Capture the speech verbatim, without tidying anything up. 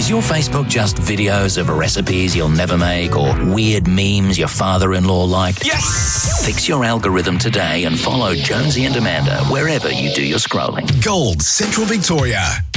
Is your Facebook just videos of recipes you'll never make or weird memes your father-in-law liked? Yes! Fix your algorithm today and follow Jonesy and Amanda wherever you do your scrolling. Gold Central Victoria.